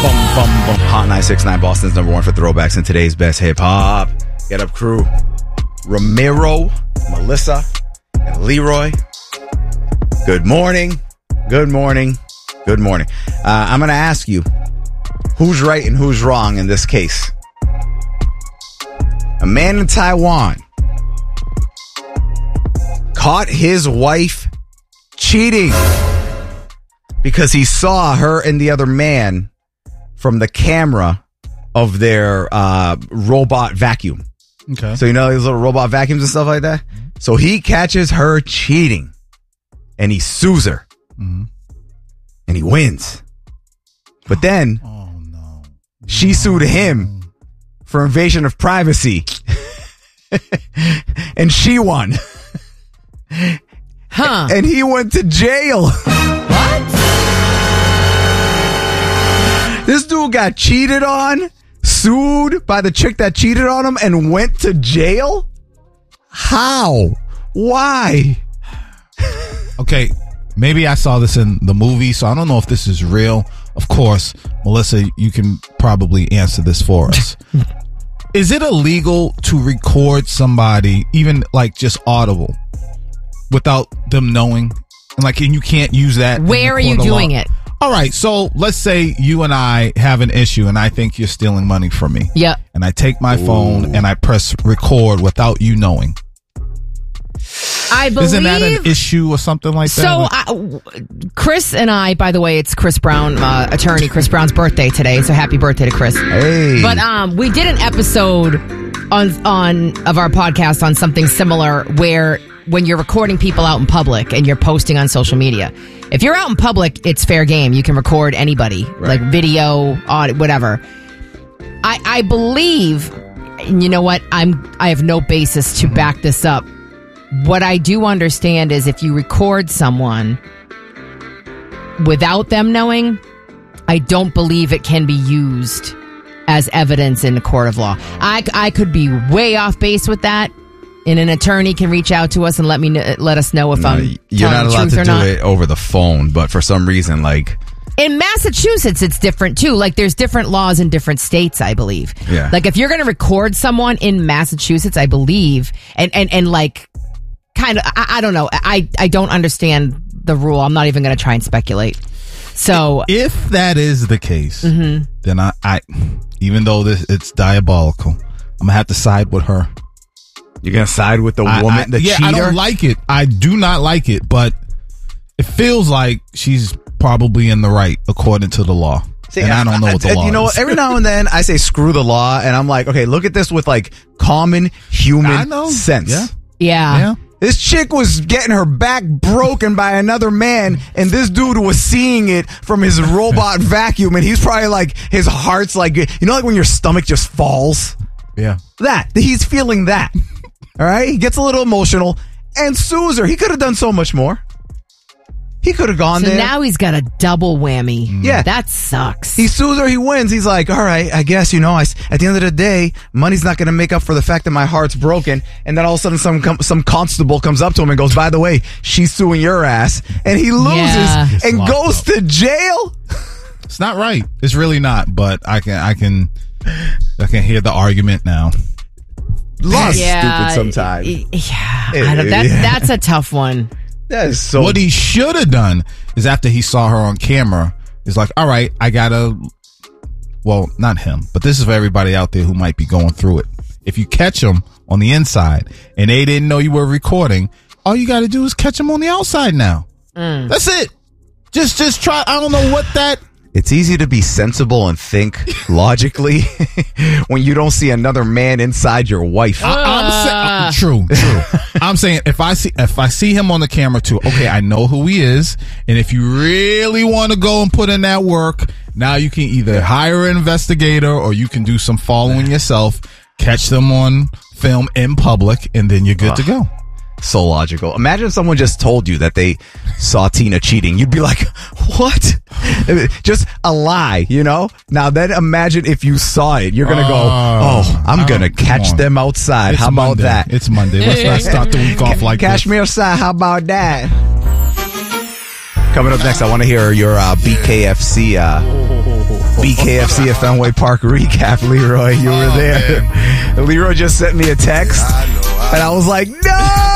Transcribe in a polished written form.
Hot 96.9, Boston's number one for throwbacks and today's best hip hop. Get up, crew. Ramiro, Melissa, and Leroy. Good morning. Good morning. Good morning. I'm going to ask you, who's right and who's wrong in this case? A man in Taiwan caught his wife cheating because he saw her and the other man from the camera of their robot vacuum. Okay. So, you know, these little robot vacuums and stuff like that. So he catches her cheating and he sues her and he wins. But then she sued him for invasion of privacy and she won. Huh. And he went to jail. What? This dude got cheated on, sued by the chick that cheated on him, and went to jail? How? Why? Okay, maybe I saw this in the movie, so I don't know if this is real. Of course, Melissa, you can probably answer this for us. Is it illegal to record somebody, even like just audible, without them knowing? And like, and you can't use that. Where are you doing it? All right, so let's say you and I have an issue and I think you're stealing money from me. Yep. And I take my phone and I press record without you knowing. I believe. Isn't that an issue or something like that? So, Chris and I, by the way, it's Chris Brown, attorney Chris Brown's birthday today. So happy birthday to Chris. Hey. But we did an episode on of our podcast on something similar where when you're recording people out in public and you're posting on social media, if you're out in public, it's fair game. You can record anybody, like video, audio, whatever. I believe, and you know what? I have no basis to back this up. What I do understand is if you record someone without them knowing, I don't believe it can be used as evidence in a court of law. I could be way off base with that, and an attorney can reach out to us and let us know if I'm you're not allowed to do not. it over the phone, but for some reason, like in Massachusetts, it's different too. Like there's different laws in different states, I believe. Yeah. Like if you're going to record someone in Massachusetts, I believe, and like kind of, I don't know. I don't understand the rule. I'm not even going to try and speculate. So if that is the case, then I even though it's diabolical, I'm gonna have to side with her. You're gonna side with the woman, the cheater? I don't like it. I do not like it, but it feels like she's probably in the right according to the law. See, and I don't know what the law you know is. what? Every now and then I say screw the law, and I'm like, okay, look at this with like common human sense. yeah. This chick was getting her back broken by another man, and this dude was seeing it from his robot vacuum, and he's probably like, his heart's like, you know, like when your stomach just falls? Yeah. He's feeling that. All right? He gets a little emotional and sues her. He could have done so much more. He could have gone So there. now he's got a double whammy. Yeah. That sucks. He sues her, he wins. He's like, all right, I guess, you know, at the end of the day, money's not going to make up for the fact that my heart's broken. And then all of a sudden some constable comes up to him and goes, by the way, she's suing your ass. And he loses and goes to jail. It's not right. It's really not, but I can hear the argument now. Law's stupid sometimes. That's a tough one. That is so. What he should have done is after he saw her on camera, is like, all right, I gotta. Well, not him, but this is for everybody out there who might be going through it. If you catch them on the inside and they didn't know you were recording, all you got to do is catch them on the outside now. That's it. Just try. I don't know what that. It's easy to be sensible and think logically when you don't see another man inside your wife. True. I'm saying if I see him on the camera too, okay, I know who he is, and if you really want to go and put in that work, now you can either hire an investigator or you can do some following yourself, catch them on film in public, and then you're good to go. So logical. Imagine if someone just told you that they saw Tina cheating. You'd be like, what? Just a lie, you know? Now then imagine if you saw it. You're going to go, I'm going to catch them outside. It's how about Monday. that? It's Monday. Let's not start the week off like Catch this. me outside. How about that? Coming up next, I want to hear your BKFC BKFC at Fenway Park recap, Leroy. You were there. Leroy just sent me a text, and I was like, no!